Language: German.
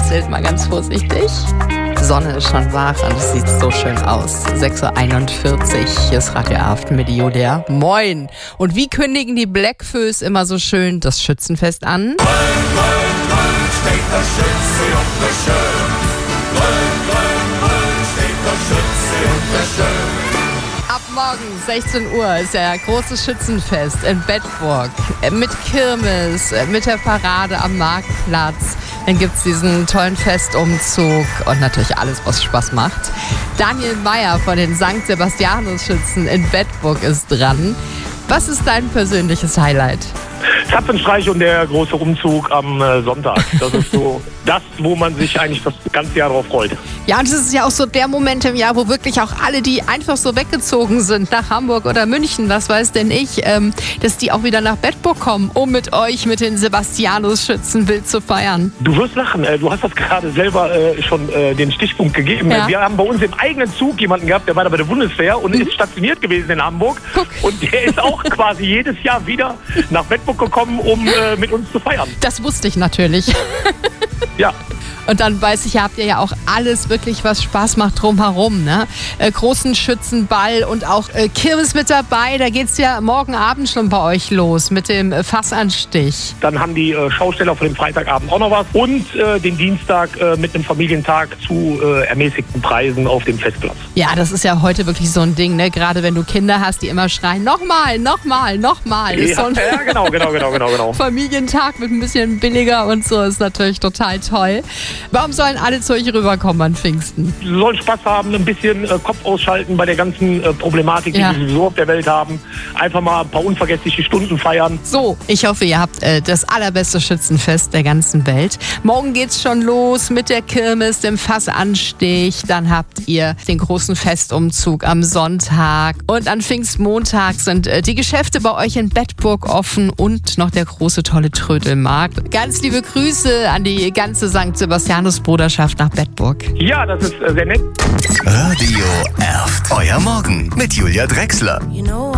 zählt mal ganz vorsichtig. Die Sonne ist schon wach und es sieht so schön aus. 6.41 Uhr, hier ist Radio Aften mit Julia. Moin! Und wie kündigen die Blackfoes immer so schön das Schützenfest an? Steht der Schütze und der Schön. Steht der Schütze und der Schön. Ab morgen 16 Uhr ist ja großes Schützenfest in Bedburg. Mit Kirmes, mit der Parade am Marktplatz. Dann gibt es diesen tollen Festumzug und natürlich alles, was Spaß macht. Daniel Meyer von den St. Sebastianus-Schützen in Bedburg ist dran. Was ist dein persönliches Highlight? Zapfenstreich und der große Umzug am Sonntag. Das ist so das, wo man sich eigentlich das ganze Jahr drauf freut. Ja, und es ist ja auch so der Moment im Jahr, wo wirklich auch alle, die einfach so weggezogen sind nach Hamburg oder München, was weiß denn ich, dass die auch wieder nach Bedburg kommen, um mit euch, mit den Sebastianus-Schützen wild zu feiern. Du wirst lachen. Du hast das gerade selber schon den Stichpunkt gegeben. Ja. Wir haben bei uns im eigenen Zug jemanden gehabt, der war da bei der Bundeswehr und ist stationiert gewesen in Hamburg. Guck. Und der ist auch quasi jedes Jahr wieder nach Bedburg gekommen, um mit uns zu feiern. Das wusste ich natürlich. Ja. Und dann weiß ich, habt ihr ja auch alles wirklich, was Spaß macht drumherum, ne? Großen Schützenball und auch Kirmes mit dabei. Da geht's ja morgen Abend schon bei euch los mit dem Fassanstich. Dann haben die Schausteller für den Freitagabend auch noch was. Und den Dienstag mit einem Familientag zu ermäßigten Preisen auf dem Festplatz. Ja, das ist ja heute wirklich so ein Ding, ne? Gerade wenn du Kinder hast, die immer schreien, nochmal, nochmal, nochmal. Ja, So ein genau. Familientag mit ein bisschen billiger und so ist natürlich total toll. Warum sollen alle zu euch rüberkommen an Pfingsten? Sie sollen Spaß haben, ein bisschen Kopf ausschalten bei der ganzen Problematik, die Ja. wir sowieso auf der Welt haben. Einfach mal ein paar unvergessliche Stunden feiern. So, ich hoffe, ihr habt das allerbeste Schützenfest der ganzen Welt. Morgen geht's schon los mit der Kirmes, dem Fassanstich. Dann habt ihr den großen Festumzug am Sonntag. Und an Pfingstmontag sind die Geschäfte bei euch in Bedburg offen und noch der große, tolle Trödelmarkt. Ganz liebe Grüße an die ganze St. Sebastianus-Bruderschaft nach Bedburg. Ja, das ist sehr nett. Radio Erft. Euer Morgen mit Julia Drechsler.